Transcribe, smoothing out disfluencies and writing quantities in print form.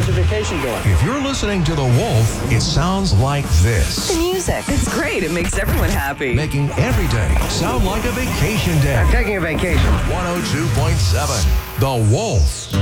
the vacation going? If you're listening to The Wolf, it sounds like this. The music. It's great. It makes everyone happy. Making every day sound like a vacation day. I'm taking a vacation. 102.7 The Wolf.